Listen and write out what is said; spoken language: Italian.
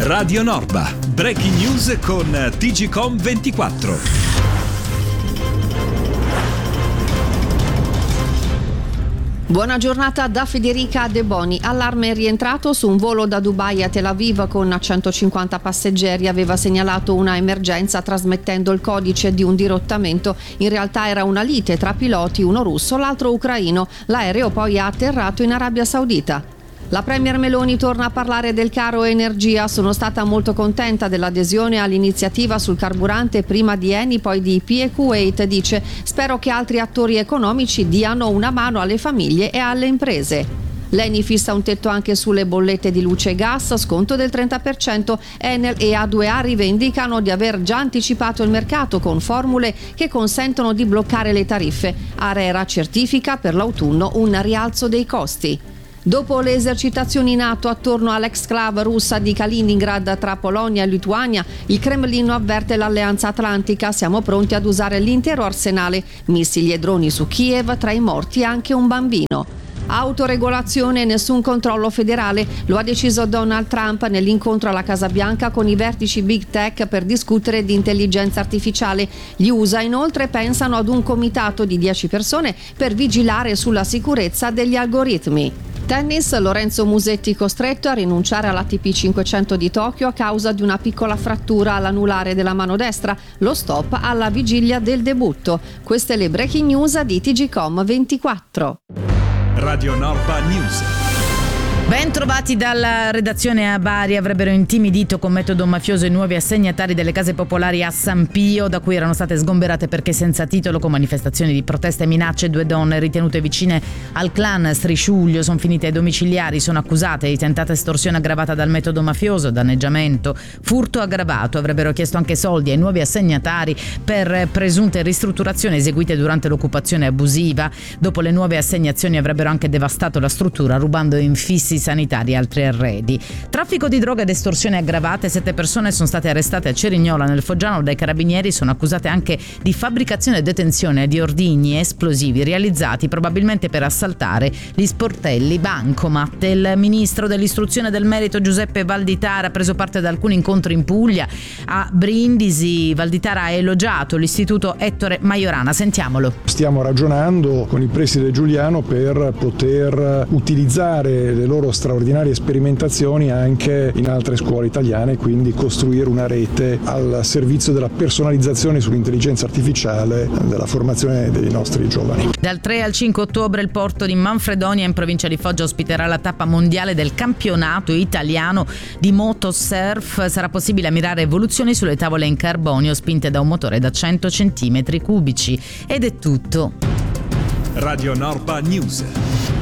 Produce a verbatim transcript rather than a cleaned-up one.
Radio Norba, breaking news con T G Com ventiquattro. Buona giornata da Federica De Boni. Allarme rientrato su un volo da Dubai a Tel Aviv con centocinquanta passeggeri. Aveva segnalato una emergenza trasmettendo il codice di un dirottamento. In realtà era una lite tra piloti, uno russo, l'altro ucraino. L'aereo poi ha atterrato in Arabia Saudita. La Premier Meloni torna a parlare del caro energia. Sono stata molto contenta dell'adesione all'iniziativa sul carburante, prima di Eni, poi di P e Kuwait. Dice: spero che altri attori economici diano una mano alle famiglie e alle imprese. L'Eni fissa un tetto anche sulle bollette di luce e gas, sconto del trenta per cento. Enel e A due A rivendicano di aver già anticipato il mercato con formule che consentono di bloccare le tariffe. ARERA certifica per l'autunno un rialzo dei costi. Dopo le esercitazioni NATO attorno all'ex-clave russa di Kaliningrad tra Polonia e Lituania, il Cremlino avverte l'Alleanza Atlantica: siamo pronti ad usare l'intero arsenale, missili e droni su Kiev, tra i morti anche un bambino. Autoregolazione e nessun controllo federale, lo ha deciso Donald Trump nell'incontro alla Casa Bianca con i vertici Big Tech per discutere di intelligenza artificiale. Gli U S A inoltre pensano ad un comitato di dieci persone per vigilare sulla sicurezza degli algoritmi. Tennis, Lorenzo Musetti costretto a rinunciare all'A T P cinquecento di Tokyo a causa di una piccola frattura all'anulare della mano destra, lo stop alla vigilia del debutto. Queste le breaking news di T G Com ventiquattro. Radio Norba News. Ben trovati dalla redazione a Bari. Avrebbero intimidito con metodo mafioso i nuovi assegnatari delle case popolari a San Pio, da cui erano state sgomberate perché senza titolo, con manifestazioni di protesta e minacce. Due donne ritenute vicine al clan Strisciuglio sono finite ai domiciliari, sono accusate di tentata estorsione aggravata dal metodo mafioso, danneggiamento, furto aggravato. Avrebbero chiesto anche soldi ai nuovi assegnatari per presunte ristrutturazioni eseguite durante l'occupazione abusiva. Dopo le nuove assegnazioni avrebbero anche devastato la struttura, rubando infissi sanitari e altri arredi. Traffico di droga ed estorsione aggravate. Sette persone sono state arrestate a Cerignola nel Foggiano dai carabinieri. Sono accusate anche di fabbricazione e detenzione di ordigni esplosivi realizzati probabilmente per assaltare gli sportelli bancomat. Il ministro dell'istruzione e del merito Giuseppe Valditara ha preso parte ad alcuni incontri in Puglia. A Brindisi Valditara ha elogiato l'istituto Ettore Majorana. Sentiamolo. Stiamo ragionando con il preside Giuliano per poter utilizzare le loro straordinarie sperimentazioni anche in altre scuole italiane, quindi costruire una rete al servizio della personalizzazione sull'intelligenza artificiale della formazione dei nostri giovani. Dal tre al cinque ottobre il porto di Manfredonia in provincia di Foggia ospiterà la tappa mondiale del campionato italiano di motosurf. Sarà possibile ammirare evoluzioni sulle tavole in carbonio spinte da un motore da cento centimetri cubici. Ed è tutto. Radio Norba News.